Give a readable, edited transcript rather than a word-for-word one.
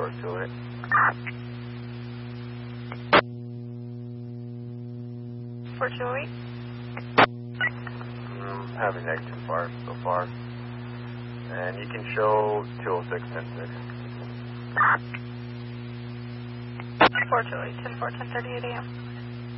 428. Having negative fire so far. And you can show 206-10-6. 428, 10-4, 10:38 a.m.